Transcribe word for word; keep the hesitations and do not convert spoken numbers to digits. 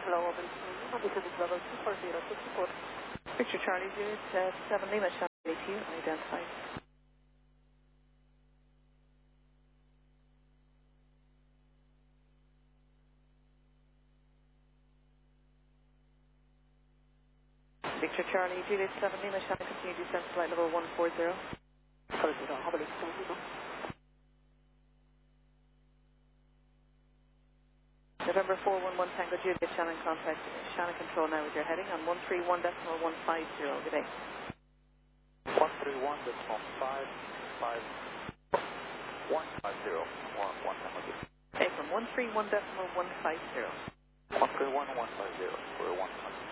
Hello, Open Pacific level two four zero six four. Victor Charlie, Juliet, uh, seven Lima, Shanghai to you, identified. Victor Charlie, Juliet, seven Lima, Shanghai, continue to descend flight level one four zero. Hello, Zero, how about it? seven Lima? November four one one Tango Juliet, Shannon contact, Shannon control now with your heading on one three one decimal one five zero. Good day. one three one decimal five five one five zero. One one time again. Okay, from one three one decimal one five zero. one three one one five zero. We're one five.